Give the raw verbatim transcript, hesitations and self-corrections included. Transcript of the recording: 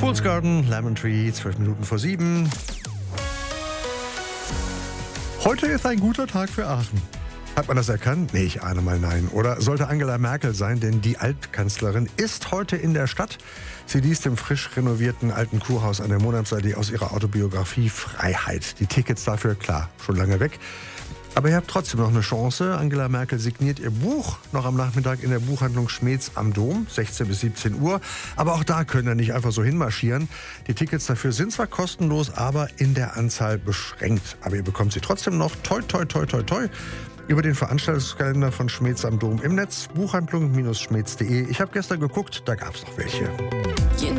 Fool's Garden, Lemon Tree, zwölf Minuten vor sieben. Heute ist ein guter Tag für Aachen. Hat man das erkannt? Nee, ich ahne mal nein. Oder sollte Angela Merkel sein, denn die Altkanzlerin ist heute in der Stadt. Sie liest im frisch renovierten alten Kurhaus an der Monatsallee aus ihrer Autobiografie Freiheit. Die Tickets dafür, klar, schon lange weg. Aber ihr habt trotzdem noch eine Chance. Angela Merkel signiert ihr Buch noch am Nachmittag in der Buchhandlung Schmeetz am Dom, sechzehn bis siebzehn Uhr. Aber auch da könnt ihr nicht einfach so hinmarschieren. Die Tickets dafür sind zwar kostenlos, aber in der Anzahl beschränkt. Aber ihr bekommt sie trotzdem noch, toi, toi, toi, toi, toi, über den Veranstaltungskalender von Schmeetz am Dom im Netz, buchhandlung Bindestrich schmeetz punkt de. Ich habe gestern geguckt, da gab es noch welche.